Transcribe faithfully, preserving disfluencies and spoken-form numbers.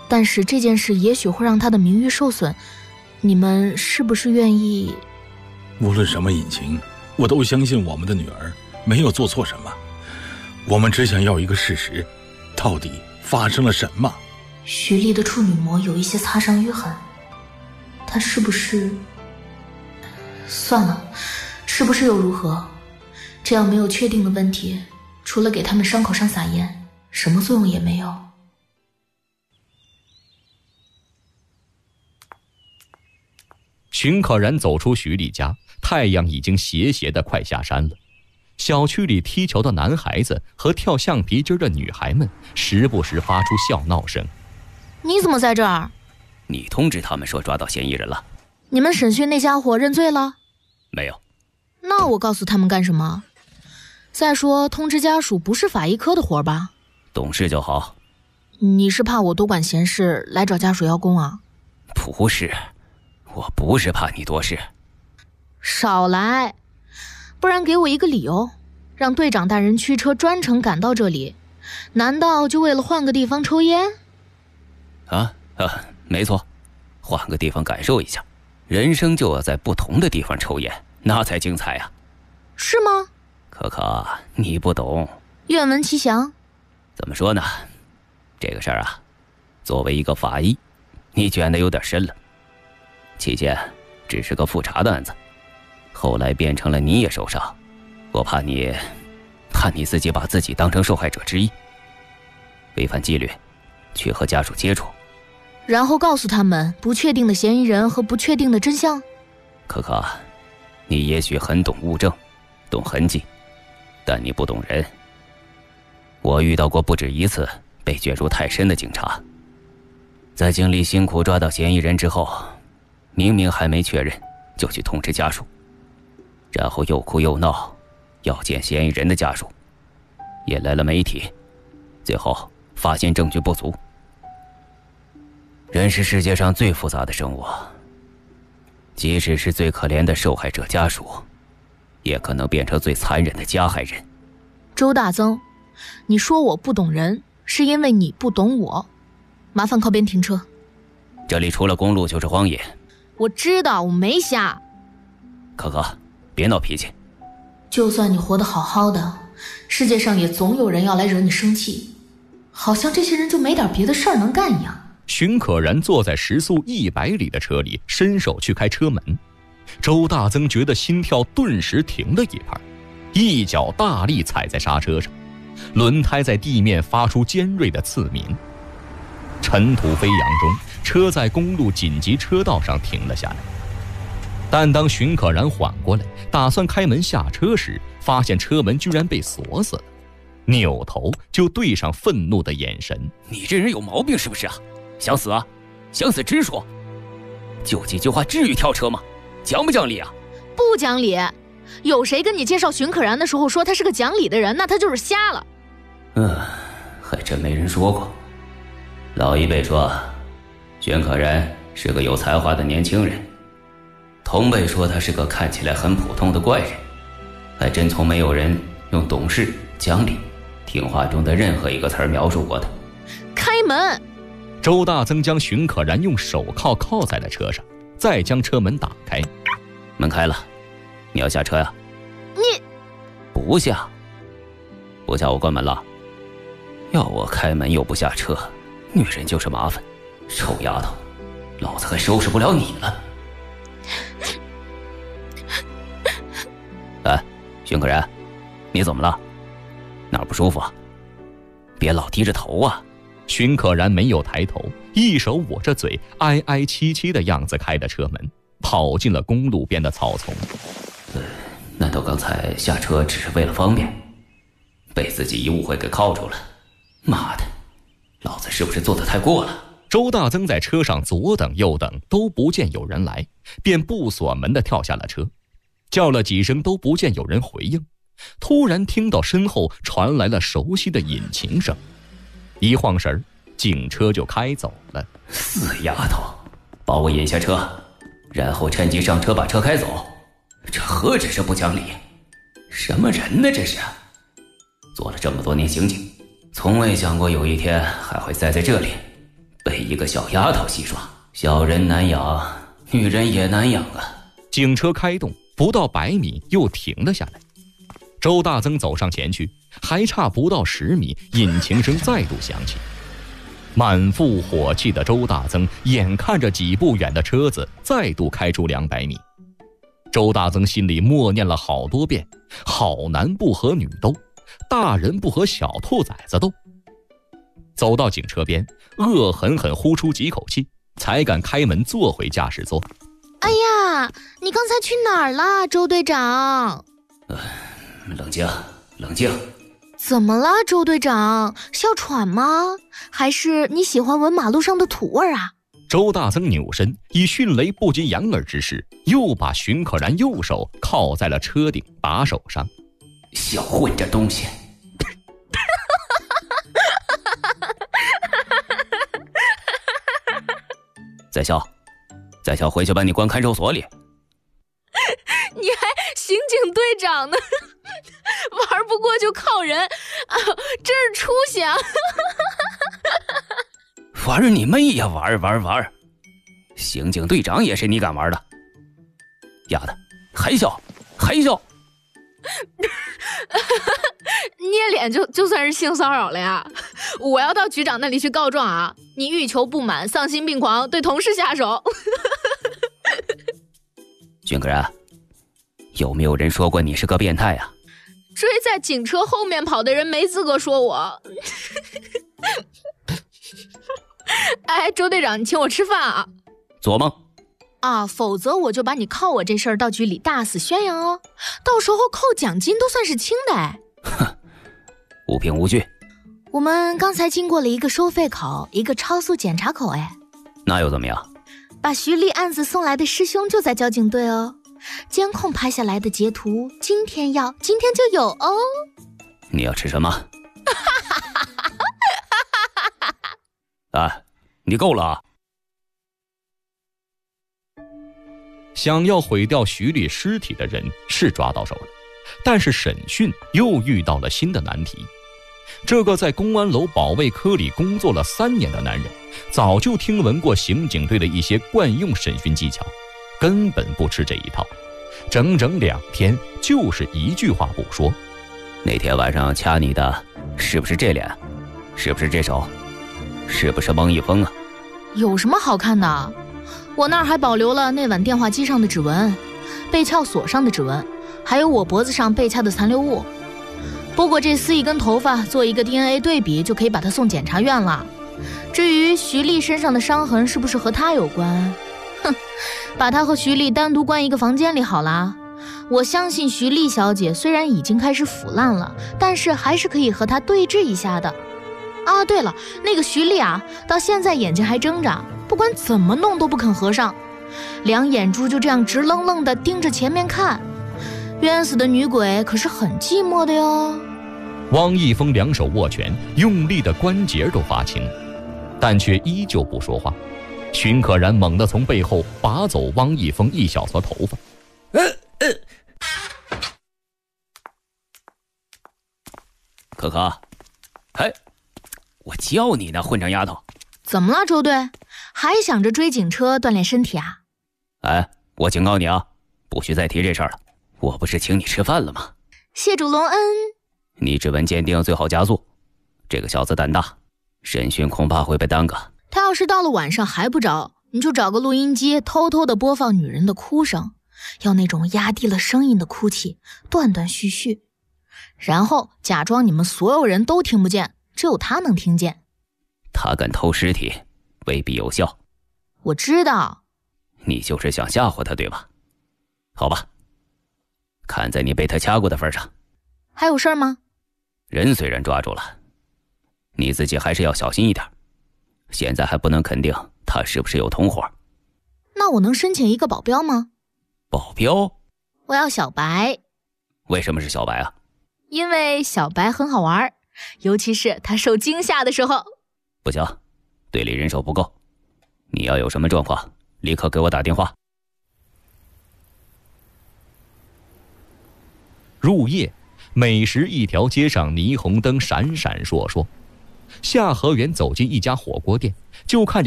但是这件事也许会让他的名誉受损，你们是不是愿意？ 无论什么隐情，我都相信我们的女儿没有做错什么。我们只想要一个事实，到底发生了什么？ 徐丽的处女膜有一些擦伤淤痕，她是不是……算了，是不是又如何？这样没有确定的问题，除了给他们伤口上撒盐，什么作用也没有。 荀可然走出徐丽家，太阳已经斜斜的快下山了。小区里踢球的男孩子和跳橡皮筋的女孩们时不时发出笑闹声。 你怎么在这儿？ 你通知他们说抓到嫌疑人了。 你们审讯那家伙认罪了？ 没有。 那我告诉他们干什么？再说通知家属不是法医科的活吧？ 懂事就好。 你是怕我多管闲事来找家属邀功啊？ 不是，我不是怕你多事。 少来，不然给我一个理由，让队长大人驱车专程赶到这里，难道就为了换个地方抽烟？ 啊啊，没错，换个地方感受一下，人生就要在不同的地方抽烟，那才精彩啊。 是吗？ 可可，你不懂。 愿闻其详。 怎么说呢？这个事儿啊，作为一个法医，你卷得有点深了。起先只是个复查的案子，后来变成了你也受伤，我怕你，怕你自己把自己当成受害者之一，违反纪律，去和家属接触， 然后告诉他们不确定的嫌疑人和不确定的真相。 可可，你也许很懂物证，懂痕迹，但你不懂人。我遇到过不止一次被卷入太深的警察，在经历辛苦抓到嫌疑人之后，明明还没确认就去通知家属，然后又哭又闹，要见嫌疑人的家属，也来了媒体，最后发现证据不足。人是世界上最复杂的生物，即使是最可怜的受害者家属，也可能变成最残忍的加害人。 周大增，你说我不懂人，是因为你不懂我。麻烦靠边停车。 这里除了公路就是荒野。 我知道，我没瞎。 可可，别闹脾气。 就算你活得好好的，世界上也总有人要来惹你生气，好像这些人就没点别的事儿能干一样。 荀可然坐在时速一百里的车里，伸手去开车门。周大增觉得心跳顿时停了一拍，一脚大力踩在刹车上，轮胎在地面发出尖锐的刺鸣。尘土飞扬中，车在公路紧急车道上停了下来。但当荀可然缓过来，打算开门下车时，发现车门居然被锁死了，扭头就对上愤怒的眼神。 你这人有毛病是不是啊？想死啊？想死直说。就几句话至于跳车吗？讲不讲理啊？ 不讲理。有谁跟你介绍荀可然的时候说他是个讲理的人，那他就是瞎了。 嗯，还真没人说过。老一辈说荀可然是个有才华的年轻人，同辈说他是个看起来很普通的怪人，还真从没有人用懂事、讲理、听话中的任何一个词儿描述过的。 开门！ 周大增将荀可然用手铐铐在了车上，再将车门打开。 门开了，你要下车呀？ 你不下？不下我关门了。要我开门又不下车，女人就是麻烦。臭丫头，老子还收拾不了你了。哎，荀可然，你怎么了？哪儿不舒服啊？别老低着头啊。 荀可然没有抬头，一手捂着嘴，哀哀戚戚的样子开了车门，跑进了公路边的草丛。 呃，难道刚才下车只是为了方便，被自己一误会给铐住了？妈的，老子是不是做得太过了？ 周大增在车上左等右等，都不见有人来，便不锁门的跳下了车，叫了几声都不见有人回应。突然听到身后传来了熟悉的引擎声，一晃神儿，警车就开走了。 死丫头，把我引下车，然后趁机上车把车开走，这何止是不讲理，什么人呢这是？做了这么多年刑警，从未想过有一天还会栽在这里， 被一个小丫头戏耍，小人难养，女人也难养啊。 警车开动，不到百米又停了下来。周大增走上前去，还差不到十米，引擎声再度响起。满腹火气的周大增眼看着几步远的车子再度开出两百米，周大增心里默念了好多遍：好男不和女斗，大人不和小兔崽子斗。走到警车边，恶狠狠呼出几口气，才敢开门坐回驾驶座。 哎呀，你刚才去哪儿了，周队长？ 呃，冷静，冷静。 怎么了，周队长？哮喘吗？还是你喜欢闻马路上的土味啊？ 周大增扭身，以迅雷不及掩耳之势，又把荀可然右手靠在了车顶把手上。 小混这东西！在校，在校回去把你关看守所里。 你还刑警队长呢？玩不过就靠人啊！真是出息啊！ 玩你妹呀！玩玩玩！刑警队长也是你敢玩的？丫的，还笑还笑！ 捏脸就就算是性骚扰了呀！我要到局长那里去告状啊！你欲求不满，丧心病狂，对同事下手。 荀可然，有没有人说过你是个变态啊？ 追在警车后面跑的人没资格说我。哎，周队长，你请我吃饭啊？ 做梦啊！否则我就把你铐我这事儿到局里大肆宣扬哦，到时候扣奖金都算是轻的哎。 哼，无凭无据。 我们刚才经过了一个收费口，一个超速检查口哎。 那又怎么样？ 把徐丽案子送来的师兄就在交警队哦。监控拍下来的截图，今天要，今天就有哦。 你要吃什么？啊，你够了啊！ 想要毁掉徐丽尸体的人是抓到手了，但是审讯又遇到了新的难题。这个在公安楼保卫科里工作了三年的男人，早就听闻过刑警队的一些惯用审讯技巧，根本不吃这一套。整整两天就是一句话不说。 那天晚上掐你的是不是这脸？是不是这手？是不是汪一峰啊？ 有什么好看的？我那儿还保留了那晚电话机上的指纹，被撬锁上的指纹，还有我脖子上被掐的残留物。不过这丝一根头发做一个 D N A 对比就可以把他送检察院了。至于徐丽身上的伤痕是不是和他有关，哼，把他和徐丽单独关一个房间里好啦。我相信徐丽小姐虽然已经开始腐烂了，但是还是可以和她对峙一下的。啊，对了，那个徐丽啊，到现在眼睛还睁着，不管怎么弄都不肯合上，两眼珠就这样直愣愣地盯着前面看。冤死的女鬼可是很寂寞的哟。 汪一峰两手握拳，用力的关节都发青，但却依旧不说话。荀可然猛地从背后拔走汪一峰一小撮头发。呃呃， 可可，哎，我叫你呢，混账丫头！ 怎么了，周队？还想着追警车锻炼身体啊？ 哎，我警告你啊，不许再提这事儿了。我不是请你吃饭了吗？ 谢主隆恩。 你指纹鉴定最好加速。这个小子胆大，审讯恐怕会被耽搁。 他要是到了晚上还不着，你就找个录音机偷偷的播放女人的哭声，要那种压低了声音的哭泣，断断续续，然后假装你们所有人都听不见，只有他能听见。 他敢偷尸体，未必有效。 我知道。 你就是想吓唬他对吧？好吧，看在你被他掐过的份上。 还有事儿吗？ 人虽然抓住了，你自己还是要小心一点。现在还不能肯定他是不是有同伙。 那我能申请一个保镖吗？ 保镖？ 我要小白。 为什么是小白啊？ 因为小白很好玩，尤其是他受惊吓的时候。 不行，队里人手不够。你要有什么状况，立刻给我打电话。 入夜，每时一条街上霓虹灯闪闪烁烁， 夏河源走进一家火锅店，就看见